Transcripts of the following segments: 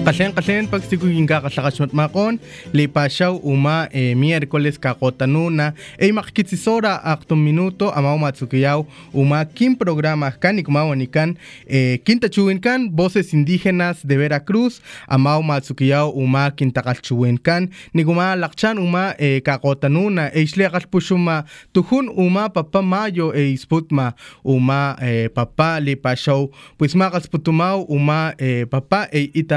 Qashen pagstiku ginga katlakashmat makon lipashaw uma miércoles kakotanuna makikitsisora aktum minuto amaw matsukiyaw uma kin programa kan ikmawanikan kintachuinkan voces indígenas de Veracruz amaw matsukiyaw uma kintakalchuinkan niguma lakchan uma kakotanuna isliakalpushuma tuhun uma papa mayo isputma uma papa lipashaw pues makasputumaw uma papa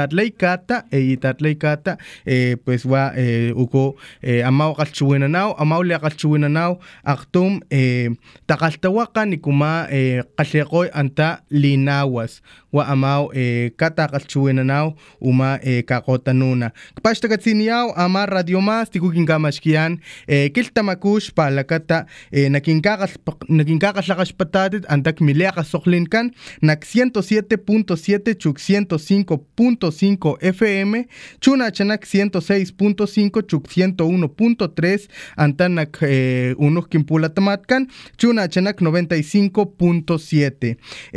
itatlaykata pues wa uko amaw kalchuinanaw amaw liakalchuinanaw aktum takaltawaqa nikuma qalleqoy anta linawas wa amaw katakalchuinanaw uma kakotanuna kpashtakatsiniyaw ama radio mas tikukinkamashkiyan kiltamakush palakata nakinkakatlaqaxpatatit antak miliaqasoqlinkan nak 107.7 chuk 105.5 FM chuna chanak 106.5 chuk 101.3 antanak unos kimpulatamatkan chuna chanak 95.7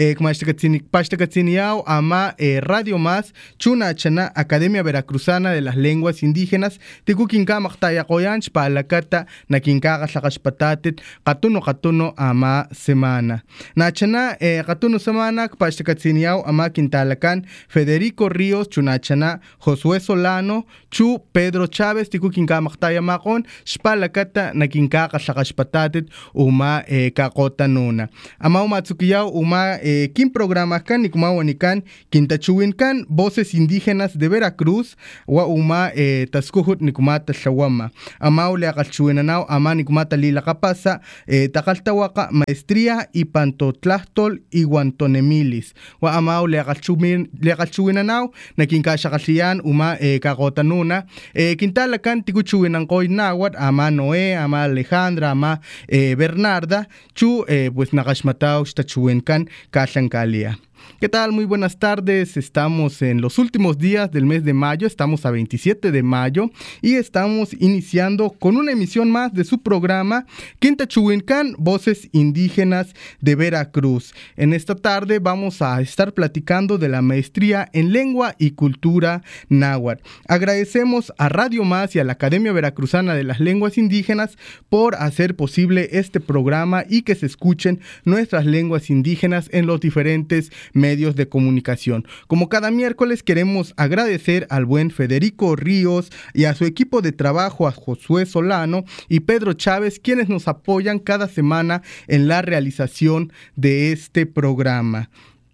kmashtakatsiniyao ama radio más chuna chana Academia Veracruzana de las Lenguas Indígenas tikukinkamaqtayakoyanch palakata nakinkakatlaqaxpatatit qatuno ama semana nachana qatuno semana kpashtakatsiniyao ama kintalakan Federico Ríos chunachana Josué Solano chu Pedro Chávez tikukinkamaqtayamakon xpalakata nakinkakatlaqaxpatatit uma kakotanuna ama matsukiyaw uma kin programas kan nikmawanikan kintachuinkan voces indígenas de Veracruz wa uma taskuhut nikumata tlawama ama liaqalchuinanaw ama nikumata lilaqapasa taqaltawaqa maestría ipantotlahtol iguantonemilis wa ama liaqalchuinanaw nakinkashaqalliyan uma kakotanuna kintalakan tikuchuinanqoy nawat ama Noé ama Alejandra ama Bernarda chu pues naqaxmataw xtachuinkan kallankalia. ¿Qué tal? Muy buenas tardes. Estamos en los últimos días del mes de mayo. Estamos a 27 de mayo y estamos iniciando con una emisión más de su programa Kintachuinkan, Voces Indígenas de Veracruz. En esta tarde vamos a estar platicando de la maestría en lengua y cultura náhuatl. Agradecemos a Radio Más y a la Academia Veracruzana de las Lenguas Indígenas por hacer posible este programa y que se escuchen nuestras lenguas indígenas en los diferentes medios de comunicación. Como cada miércoles queremos agradecer al buen Federico Ríos y a su equipo de trabajo, a Josué Solano y Pedro Chávez, quienes nos apoyan cada semana en la realización de este programa.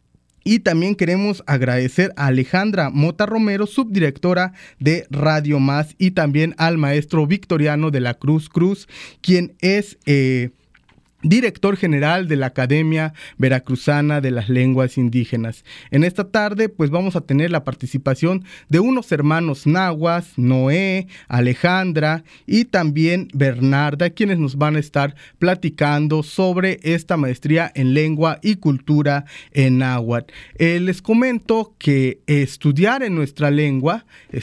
Y también queremos agradecer a Alejandra Mota Romero, subdirectora de Radio Más, y también al maestro Victoriano de la Cruz, quien es director general de la Academia Veracruzana de las Lenguas Indígenas. En esta tarde pues vamos a tener la participación de unos hermanos nahuas, Noé, Alejandra y también Bernarda, quienes nos van a estar platicando sobre esta maestría en lengua y cultura en náhuatl. Les comento que estudiar en nuestra lengua,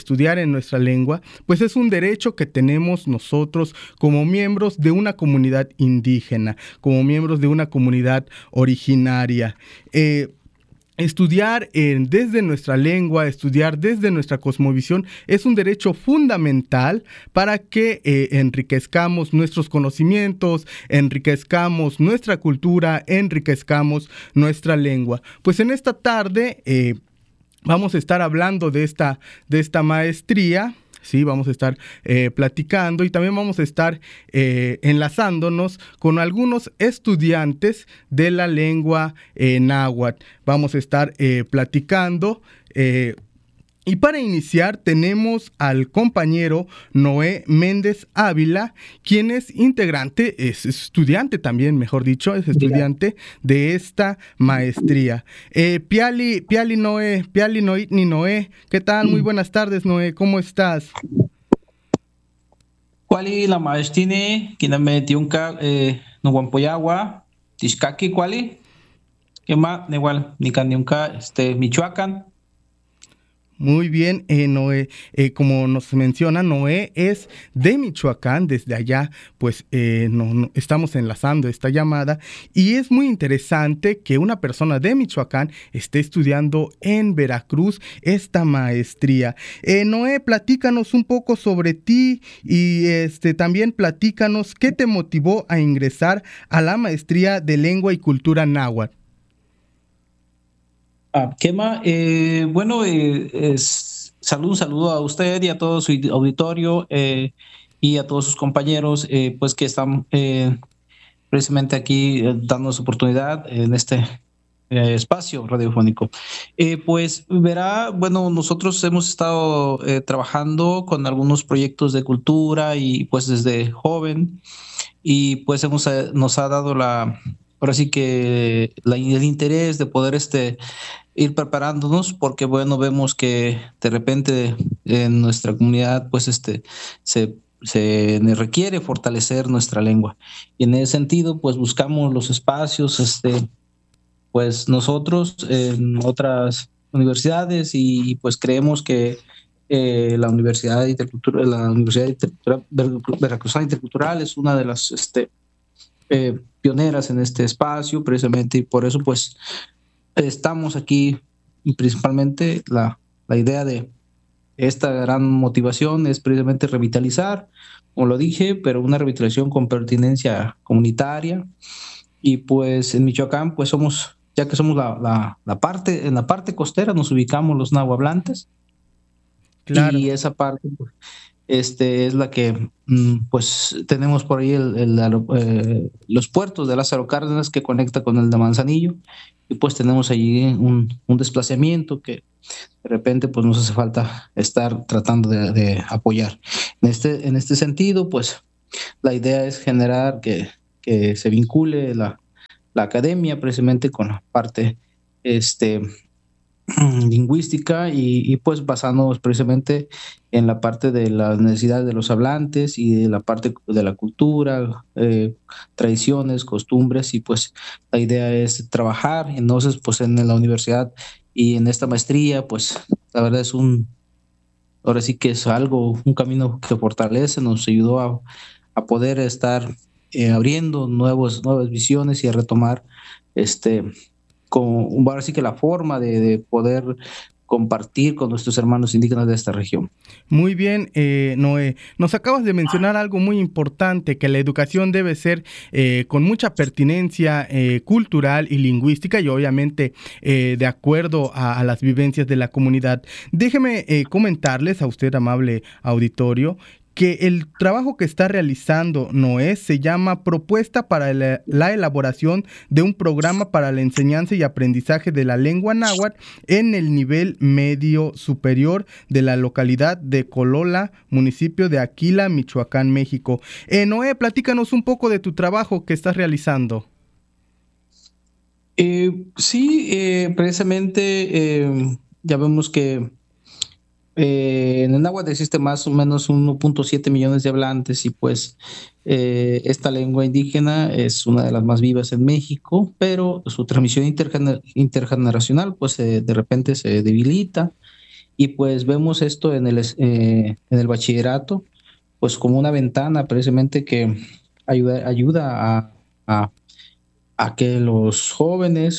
pues es un derecho que tenemos nosotros como miembros de una comunidad indígena, como miembros de una comunidad originaria. Estudiar desde nuestra lengua, estudiar desde nuestra cosmovisión es un derecho fundamental para que enriquezcamos nuestros conocimientos, enriquezcamos nuestra cultura, enriquezcamos nuestra lengua. Pues en esta tarde vamos a estar hablando de esta maestría. Sí, vamos a estar platicando y también vamos a estar enlazándonos con algunos estudiantes de la lengua náhuatl. Vamos a estar platicando. Y para iniciar tenemos al compañero Noé Méndez Ávila, quien es es estudiante también, mejor dicho, es estudiante de esta maestría. Piali Noé, ¿qué tal? Muy buenas tardes, Noé, ¿cómo estás? Cuali la maestine, quien me tiunca no guampoyagua, tishkaki cuali, quema, igual, ni candiunca, Michoacán. Muy bien, Noé, como nos menciona, Noé es de Michoacán, desde allá pues estamos enlazando esta llamada y es muy interesante que una persona de Michoacán esté estudiando en Veracruz esta maestría. Noé, platícanos un poco sobre ti y también platícanos qué te motivó a ingresar a la maestría de Lengua y Cultura Náhuatl. Kema, bueno, un saludo a usted y a todo su auditorio y a todos sus compañeros, pues que están precisamente aquí dándonos oportunidad en este espacio radiofónico. Pues verá, bueno, nosotros hemos estado trabajando con algunos proyectos de cultura y pues desde joven y pues nos ha dado ahora sí que el interés de poder ir preparándonos porque bueno, vemos que de repente en nuestra comunidad pues se requiere fortalecer nuestra lengua y en ese sentido pues buscamos los espacios pues nosotros en otras universidades y pues creemos que la Universidad Veracruzana Intercultural es una de las pioneras en este espacio precisamente y por eso pues estamos aquí y principalmente la idea de esta gran motivación es precisamente revitalizar, como lo dije, pero una revitalización con pertinencia comunitaria y pues en Michoacán pues ya que somos en la parte costera nos ubicamos los nahuablantes. Claro. Y esa parte es la que pues tenemos por ahí los puertos de Lázaro Cárdenas que conecta con el de Manzanillo y pues tenemos allí un desplazamiento que de repente pues nos hace falta estar tratando de apoyar. En este sentido pues la idea es generar que se vincule la academia precisamente con la parte lingüística y pues basándonos precisamente en la parte de las necesidades de los hablantes y de la parte de la cultura, tradiciones, costumbres y pues la idea es trabajar entonces pues en la universidad y en esta maestría pues la verdad ahora sí que es un camino que fortalece, nos ayudó a poder estar abriendo nuevas visiones y a retomar ahora sí que la forma de poder compartir con nuestros hermanos indígenas de esta región. Muy bien, Noé. Nos acabas de mencionar algo muy importante, que la educación debe ser con mucha pertinencia cultural y lingüística y obviamente de acuerdo a las vivencias de la comunidad. Déjeme comentarles a usted, amable auditorio, que el trabajo que está realizando Noé se llama Propuesta para la elaboración de un programa para la enseñanza y aprendizaje de la lengua náhuatl en el nivel medio superior de la localidad de Colola, municipio de Aquila, Michoacán, México. Noé, platícanos un poco de tu trabajo que estás realizando. Sí, precisamente ya vemos que en el náhuatl existe más o menos 1.7 millones de hablantes y pues esta lengua indígena es una de las más vivas en México, pero su transmisión intergeneracional pues de repente se debilita y pues vemos esto en el bachillerato pues como una ventana precisamente que ayuda a que los jóvenes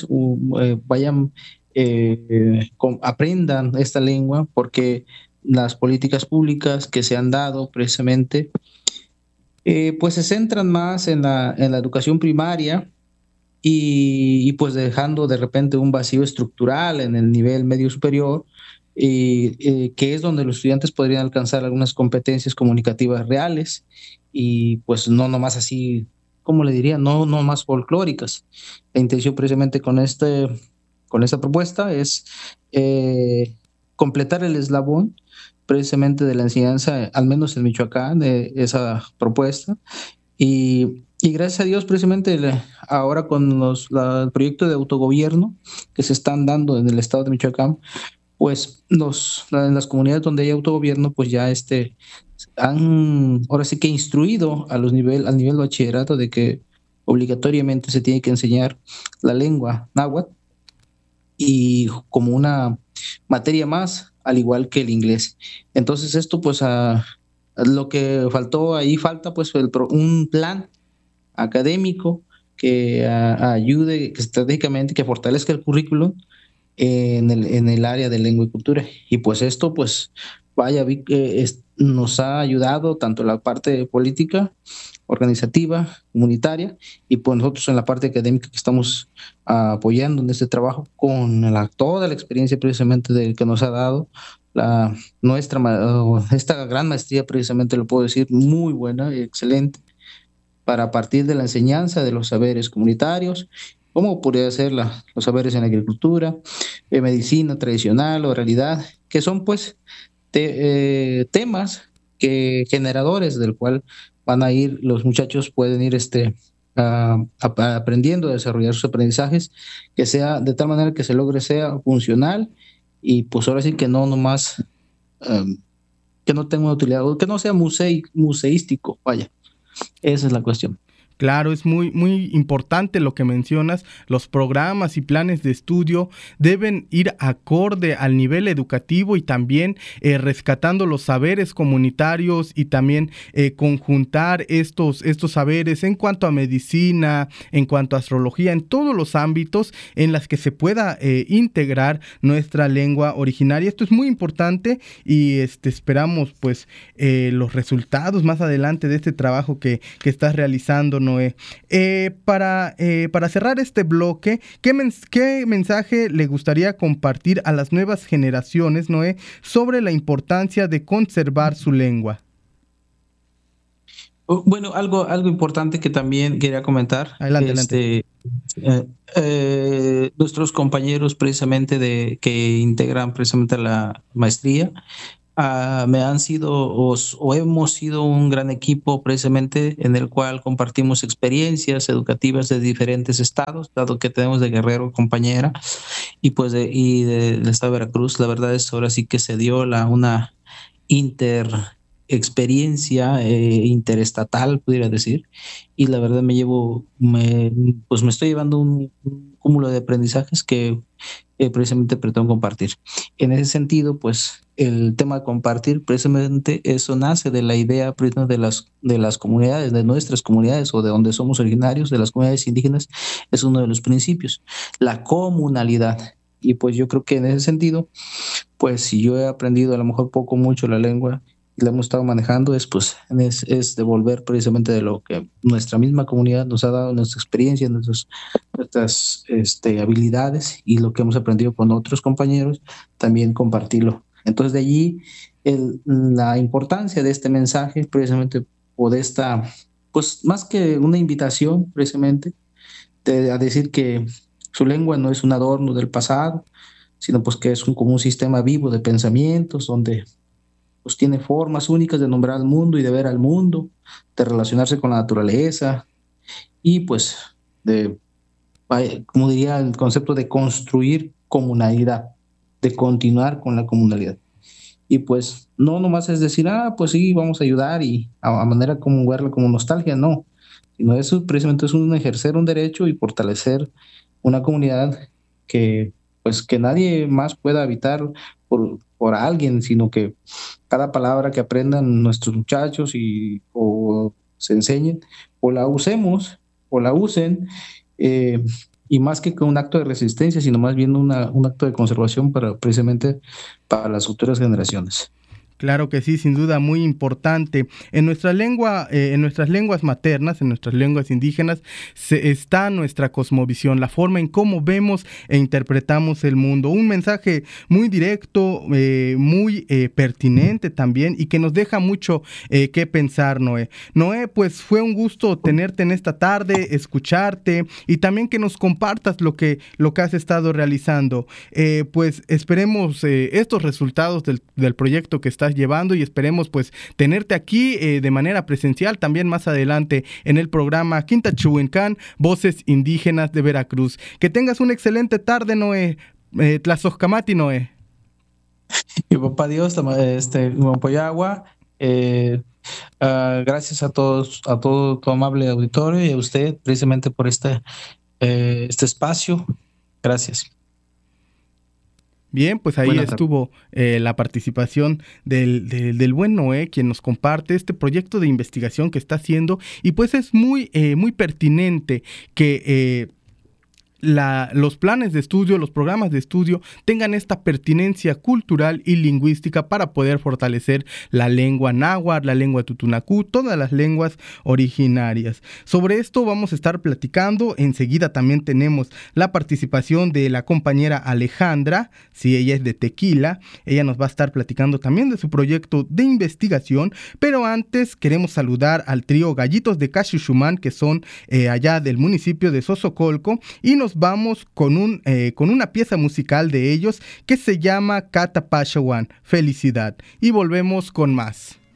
aprendan esta lengua porque las políticas públicas que se han dado precisamente pues se centran más en la educación primaria y pues dejando de repente un vacío estructural en el nivel medio superior que es donde los estudiantes podrían alcanzar algunas competencias comunicativas reales y pues no nomás así, ¿cómo le diría? No más folclóricas. La intención precisamente con esta propuesta es completar el eslabón precisamente de la enseñanza, al menos en Michoacán, de esa propuesta. Y gracias a Dios, precisamente ahora con el proyecto de autogobierno que se están dando en el estado de Michoacán, pues en las comunidades donde hay autogobierno, pues ya han ahora sí que instruido al nivel bachillerato de que obligatoriamente se tiene que enseñar la lengua náhuatl y como una materia más al igual que el inglés. Entonces esto pues lo que falta pues un plan académico que ayude que estratégicamente, que fortalezca el currículum en el área de lengua y cultura. Y pues esto, pues, vaya, vi que nos ha ayudado tanto en la parte política, organizativa, comunitaria, y pues nosotros en la parte académica que estamos apoyando en este trabajo con toda la experiencia precisamente que nos ha dado esta gran maestría, precisamente lo puedo decir, muy buena y excelente, para partir de la enseñanza de los saberes comunitarios, como podría ser los saberes en agricultura, medicina tradicional, oralidad, que son pues temas generadores del cual van a ir, los muchachos pueden ir aprendiendo a desarrollar sus aprendizajes, que sea de tal manera que se logre sea funcional y pues ahora sí que no nomás, que no tenga una utilidad, que no sea museístico, vaya. Esa es la cuestión. Claro, es muy importante lo que mencionas. Los programas y planes de estudio deben ir acorde al nivel educativo y también rescatando los saberes comunitarios y también conjuntar estos saberes en cuanto a medicina, en cuanto a astrología, en todos los ámbitos en las que se pueda integrar nuestra lengua originaria. Esto es muy importante y esperamos pues los resultados más adelante de este trabajo que estás realizando, Noé. Para cerrar este bloque, ¿qué mensaje le gustaría compartir a las nuevas generaciones, Noé, sobre la importancia de conservar su lengua? Bueno, algo importante que también quería comentar. Adelante. Nuestros compañeros precisamente que integran precisamente la maestría, me han sido o hemos sido un gran equipo precisamente en el cual compartimos experiencias educativas de diferentes estados, dado que tenemos de Guerrero compañera y pues del estado de Veracruz. La verdad es ahora sí que se dio una experiencia interestatal, pudiera decir, y la verdad pues me estoy llevando un cúmulo de aprendizajes que precisamente pretendo compartir. En ese sentido, pues el tema de compartir, precisamente eso nace de la idea de las comunidades, de nuestras comunidades o de donde somos originarios, de las comunidades indígenas, es uno de los principios, la comunalidad. Y pues yo creo que en ese sentido, pues si yo he aprendido a lo mejor poco mucho la lengua y la hemos estado manejando, es devolver precisamente de lo que nuestra misma comunidad nos ha dado, nuestra experiencia, nuestras habilidades y lo que hemos aprendido con otros compañeros, también compartirlo. Entonces de allí la importancia de este mensaje, precisamente por pues más que una invitación, precisamente, a decir que su lengua no es un adorno del pasado, sino pues que es como un sistema vivo de pensamientos donde pues tiene formas únicas de nombrar al mundo y de ver al mundo, de relacionarse con la naturaleza y pues como diría el concepto de construir comunalidad, de continuar con la comunalidad. Y pues no nomás es decir, pues sí, vamos a ayudar y a manera como verlo como nostalgia, no, sino eso precisamente es un ejercer un derecho y fortalecer una comunidad que pues que nadie más pueda habitar por alguien, sino que cada palabra que aprendan nuestros muchachos o se enseñen, o la usemos, o la usen, y más que un acto de resistencia, sino más bien un acto de conservación precisamente para las futuras generaciones. Claro que sí, sin duda, muy importante. En nuestra lengua, en nuestras lenguas maternas, en nuestras lenguas indígenas, está nuestra cosmovisión, la forma en cómo vemos e interpretamos el mundo. Un mensaje muy directo, muy pertinente también y que nos deja mucho que pensar, Noé. Noé, pues fue un gusto tenerte en esta tarde, escucharte y también que nos compartas lo que has estado realizando. Pues esperemos estos resultados del proyecto que estás llevando y esperemos pues tenerte aquí de manera presencial también más adelante en el programa Quintachuencán, Voces Indígenas de Veracruz. Que tengas una excelente tarde, Noé. Tlazoscamati, Noé. Y papá Dios, Mopoyagua, gracias a todo tu amable auditorio y a usted precisamente por este espacio. Gracias. Bien, pues ahí estuvo la participación del buen Noé, quien nos comparte este proyecto de investigación que está haciendo, y pues es muy pertinente que los planes de estudio, los programas de estudio tengan esta pertinencia cultural y lingüística para poder fortalecer la lengua náhuatl, la lengua tutunacú, todas las lenguas originarias. Sobre esto vamos a estar platicando. Enseguida también tenemos la participación de la compañera Alejandra, si ella es de Tequila. Ella nos va a estar platicando también de su proyecto de investigación, pero antes queremos saludar al trío Gallitos de Cachuchumán, que son allá del municipio de Sosocolco, y nos vamos con una pieza musical de ellos que se llama Cata Pachawan, Felicidad, y volvemos con más.